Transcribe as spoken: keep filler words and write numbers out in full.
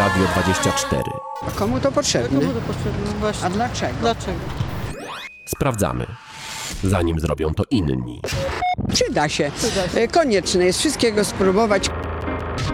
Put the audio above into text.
Radio dwadzieścia cztery. A komu to potrzebne? Komu to potrzebne? Właśnie. A dlaczego? Dlaczego? Sprawdzamy, zanim zrobią to inni. Przyda się. Przyda się. E, Konieczne jest wszystkiego spróbować.